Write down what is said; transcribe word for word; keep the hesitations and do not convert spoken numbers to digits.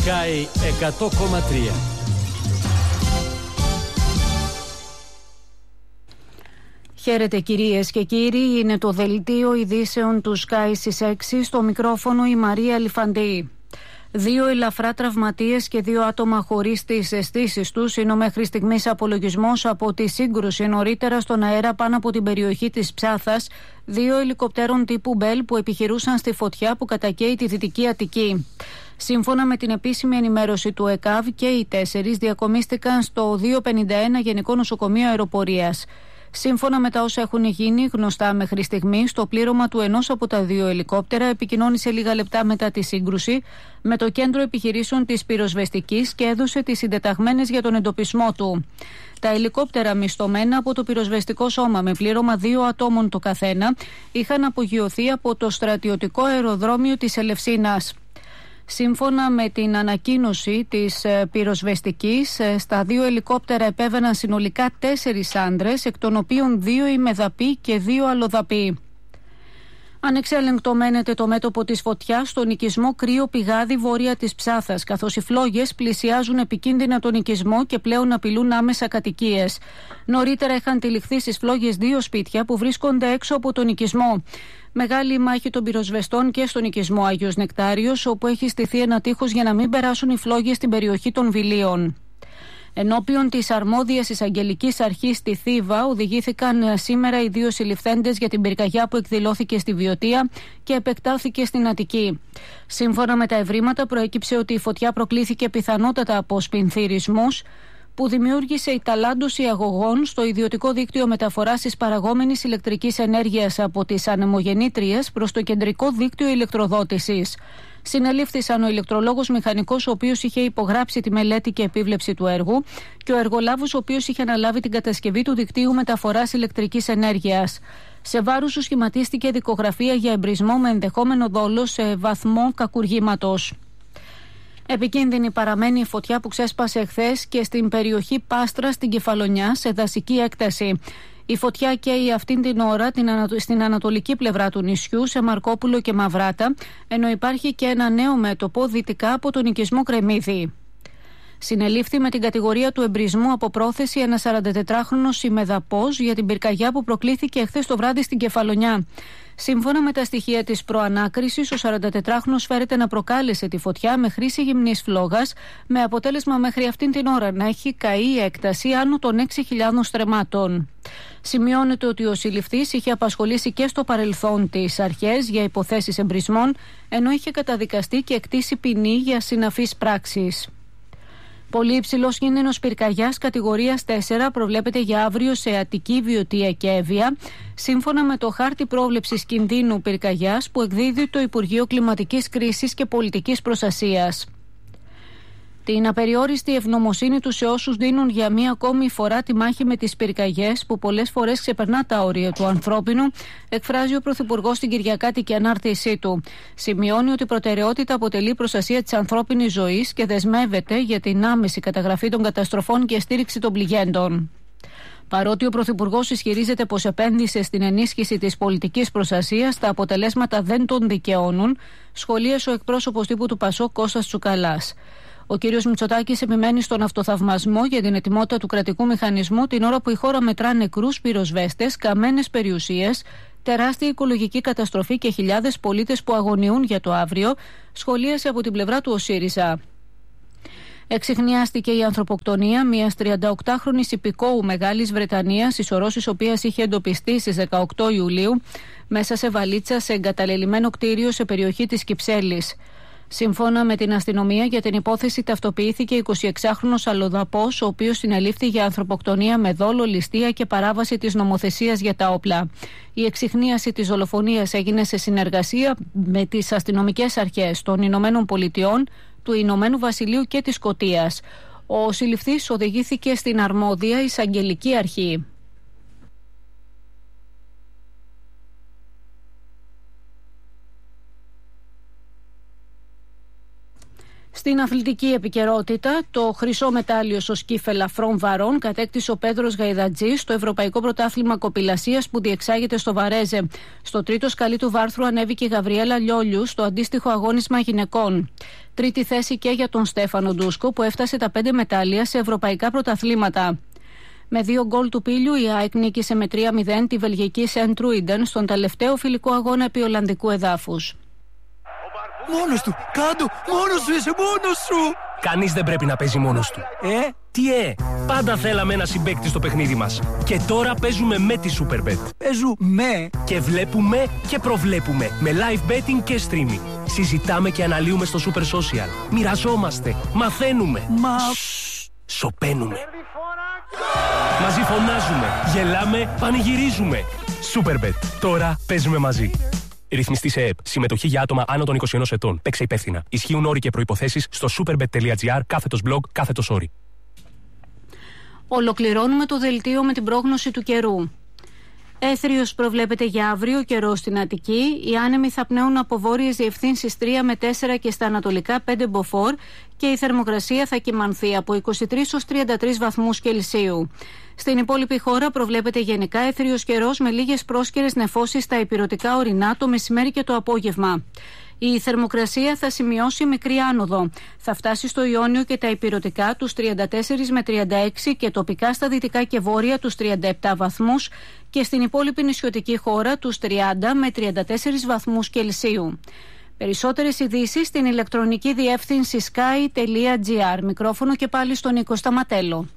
Sky εκατό κόμμα τρία. Χαίρετε κυρίες και κύριοι, είναι το δελτίο ειδήσεων του Sky στις έξι, στο μικρόφωνο η Μαρία Λιφαντή. Δύο ελαφρά τραυματίες και δύο άτομα χωρίς τις αισθήσεις τους είναι ο μέχρι στιγμής απολογισμός από τη σύγκρουση νωρίτερα στον αέρα πάνω από την περιοχή της Ψάθας δύο ελικοπτέρων τύπου Μπέλ που επιχειρούσαν στη φωτιά που κατακαίει τη Δυτική Αττική. Σύμφωνα με την επίσημη ενημέρωση του ΕΚΑΒ, και οι τέσσερις διακομίστηκαν στο διακόσια πενήντα ένα Γενικό Νοσοκομείο Αεροπορίας. Σύμφωνα με τα όσα έχουν γίνει γνωστά μέχρι στιγμής, το πλήρωμα του ενός από τα δύο ελικόπτερα επικοινώνησε λίγα λεπτά μετά τη σύγκρουση με το Κέντρο Επιχειρήσεων της Πυροσβεστικής και έδωσε τις συντεταγμένες για τον εντοπισμό του. Τα ελικόπτερα, μισθωμένα από το πυροσβεστικό σώμα με πλήρωμα δύο ατόμων το καθένα, είχαν απογειωθεί από το στρατιωτικό αεροδρόμιο της Ελευσίνας. Σύμφωνα με την ανακοίνωση της πυροσβεστικής, στα δύο ελικόπτερα επέβαιναν συνολικά τέσσερις άντρες, εκ των οποίων δύο ημεδαποί και δύο αλλοδαποί. Ανεξέλεγκτο μένεται το μέτωπο της φωτιάς στον οικισμό Κρύο Πηγάδι βόρεια της Ψάθας, καθώς οι φλόγες πλησιάζουν επικίνδυνα τον οικισμό και πλέον απειλούν άμεσα κατοικίες. Νωρίτερα είχαν τυλιχθεί στις φλόγες δύο σπίτια που βρίσκονται έξω από τον οικισμό. Μεγάλη μάχη των πυροσβεστών και στον οικισμό Άγιος Νεκτάριος, όπου έχει στηθεί ένα τείχος για να μην περάσουν οι φλόγες στην περιοχή των Βιλίων. Ενώπιον της αρμόδιας εισαγγελικής αρχής στη Θήβα οδηγήθηκαν σήμερα οι δύο συλληφθέντες για την πυρκαγιά που εκδηλώθηκε στη Βιωτία και επεκτάθηκε στην Αττική. Σύμφωνα με τα ευρήματα, προέκυψε ότι η φωτιά προκλήθηκε πιθανότατα από σπινθυρισμούς που δημιούργησε η ταλάντωση αγωγών στο ιδιωτικό δίκτυο μεταφοράς της παραγόμενης ηλεκτρικής ενέργειας από τις ανεμογεννήτριες προς το κεντρικό δίκτυο ηλεκτροδότησης. Συνελήφθησαν ο ηλεκτρολόγος μηχανικός, ο οποίος είχε υπογράψει τη μελέτη και επίβλεψη του έργου, και ο εργολάβος, ο οποίος είχε αναλάβει την κατασκευή του δικτύου μεταφοράς ηλεκτρικής ενέργειας. Σε βάρους του σχηματίστηκε δικογραφία για εμπρισμό με ενδεχόμενο δόλο σε βαθμό κακουργήματος. Επικίνδυνη παραμένει η φωτιά που ξέσπασε εχθές και στην περιοχή Πάστρα στην Κεφαλονιά, σε δασική έκταση. Η φωτιά καίει αυτήν την ώρα στην ανατολική πλευρά του νησιού, σε Μαρκόπουλο και Μαυράτα, ενώ υπάρχει και ένα νέο μέτωπο δυτικά από τον οικισμό Κρεμμύδη. Συνελήφθη με την κατηγορία του εμπρισμού από πρόθεση ένας σαραντατετράχρονος ημεδαπός για την πυρκαγιά που προκλήθηκε εχθές το βράδυ στην Κεφαλονιά. Σύμφωνα με τα στοιχεία της προανάκρισης, ο σαραντατετράχρονος φέρεται να προκάλεσε τη φωτιά με χρήση γυμνής φλόγας, με αποτέλεσμα μέχρι αυτήν την ώρα να έχει καεί η έκταση άνω των έξι χιλιάδων στρεμμάτων. Σημειώνεται ότι ο συλληφθής είχε απασχολήσει και στο παρελθόν τις αρχές για υποθέσεις εμπρισμών, ενώ είχε καταδικαστεί και εκτίσει ποινή για συναφείς πράξεις. Πολύ υψηλός κίνδυνος πυρκαγιάς κατηγορίας τέσσερα προβλέπεται για αύριο σε Αττική, Βιωτία και Εύβοια, σύμφωνα με το χάρτη πρόβλεψης κινδύνου πυρκαγιάς που εκδίδει το Υπουργείο Κλιματικής Κρίσης και Πολιτικής Προστασίας. Την απεριόριστη ευγνωμοσύνη του σε όσους δίνουν για μία ακόμη φορά τη μάχη με τις πυρκαγιές, που πολλές φορές ξεπερνά τα όρια του ανθρώπινου, εκφράζει ο Πρωθυπουργός στην Κυριακάτικη ανάρτησή του. Σημειώνει ότι προτεραιότητα αποτελεί η προστασία της ανθρώπινης ζωής και δεσμεύεται για την άμεση καταγραφή των καταστροφών και στήριξη των πληγέντων. Παρότι ο Πρωθυπουργός ισχυρίζεται πως επένδυσε στην ενίσχυση της πολιτικής προστασίας, τα αποτελέσματα δεν τον δικαιώνουν, σχολίασε ο εκπρόσωπος τύπου του Πασόκ Κώστας Τσουκαλάς. Ο κ. Μητσοτάκης επιμένει στον αυτοθαυμασμό για την ετοιμότητα του κρατικού μηχανισμού την ώρα που η χώρα μετρά νεκρούς πυροσβέστες, καμένες περιουσίες, τεράστια οικολογική καταστροφή και χιλιάδες πολίτες που αγωνιούν για το αύριο, σχολίασε από την πλευρά του ο ΣΥΡΙΖΑ. Εξιχνιάστηκε η ανθρωποκτονία μιας τριανταοκτάχρονης υπηκόου Μεγάλης Βρετανίας, η σωρός της οποίας είχε εντοπιστεί στις δεκαοκτώ Ιουλίου μέσα σε βαλίτσα σε εγκαταλελειμμένο κτίριο σε περιοχή της Κυψέλης. Σύμφωνα με την αστυνομία, για την υπόθεση ταυτοποιήθηκε εικοσιεξάχρονος αλλοδαπός, ο οποίος συνελήφθη για ανθρωποκτονία με δόλο, ληστεία και παράβαση της νομοθεσίας για τα όπλα. Η εξιχνίαση της δολοφονίας έγινε σε συνεργασία με τις αστυνομικές αρχές των Ηνωμένων Πολιτειών, του Ηνωμένου Βασιλείου και της Σκωτίας. Ο συλληφθής οδηγήθηκε στην αρμόδια εισαγγελική αρχή. Στην αθλητική επικαιρότητα, το χρυσό μετάλλιο στο σκύφ ελαφρών βαρών κατέκτησε ο Πέτρος Γαϊδατζής στο Ευρωπαϊκό Πρωτάθλημα Κοπηλασίας που διεξάγεται στο Βαρέζε. Στο τρίτο σκαλί του βάρθρου ανέβηκε η Γαβριέλα Λιόλιου στο αντίστοιχο αγώνισμα γυναικών. Τρίτη θέση και για τον Στέφανο Ντούσκο που έφτασε τα πέντε μετάλλια σε ευρωπαϊκά πρωταθλήματα. Με δύο γκολ του Πήλιου, η ΑΕΚ νίκησε με τρία μηδέν τη βελγική Σεντ Τρούιντεν στον τελευταίο φιλικό αγώνα επί Ολλανδικού εδάφους. Μόνος του! Κάντο! Μόνος σου είσαι! Μόνος σου! Κανείς δεν πρέπει να παίζει μόνος του. Ε? Τι ε! Πάντα θέλαμε ένα συμπαίκτη στο παιχνίδι μας. Και τώρα παίζουμε με τη Superbet. Παίζουμε! Και βλέπουμε και προβλέπουμε με live betting και streaming. Συζητάμε και αναλύουμε στο Super Social. Μοιραζόμαστε. Μαθαίνουμε. Μα... Σωπαίνουμε. Μαζί φωνάζουμε. Γελάμε. Πανηγυρίζουμε. Superbet. Τώρα παίζουμε μαζί. Ρυθμιστή σε ΕΕΠ. Συμμετοχή για άτομα άνω των είκοσι ενός ετών. Παίξε υπεύθυνα. Ισχύουν όροι και προϋποθέσεις στο superbet.gr κάθετος blog κάθετος όροι. Ολοκληρώνουμε το δελτίο με την πρόγνωση του καιρού. Έθριος προβλέπεται για αύριο, καιρό στην Αττική. Οι άνεμοι θα πνέουν από βόρειες διευθύνσεις τρία με τέσσερα και στα ανατολικά πέντε μποφόρ και η θερμοκρασία θα κυμανθεί από είκοσι τρεις έως τριάντα τρεις βαθμούς Κελσίου. Στην υπόλοιπη χώρα προβλέπεται γενικά έθριος καιρός με λίγες πρόσκαιρες νεφώσεις στα ηπειρωτικά ορεινά το μεσημέρι και το απόγευμα. Η θερμοκρασία θα σημειώσει μικρή άνοδο. Θα φτάσει στο Ιόνιο και τα ηπειρωτικά τους τριάντα τέσσερα με τριάντα έξι και τοπικά στα δυτικά και βόρεια τους τριάντα επτά βαθμούς και στην υπόλοιπη νησιωτική χώρα τους τριάντα με τριάντα τέσσερις βαθμούς Κελσίου. Περισσότερες ειδήσεις στην ηλεκτρονική διεύθυνση sky τελεία gr. Μικρόφωνο και πάλι στον Νίκο Σταματέλο.